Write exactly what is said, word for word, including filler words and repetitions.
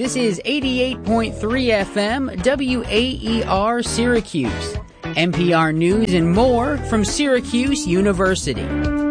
This is eighty-eight point three F M, W A E R Syracuse. N P R News and more from Syracuse University.